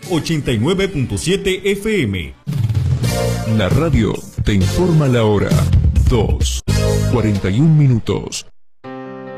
89.7 FM. La radio te informa la hora. 2:41.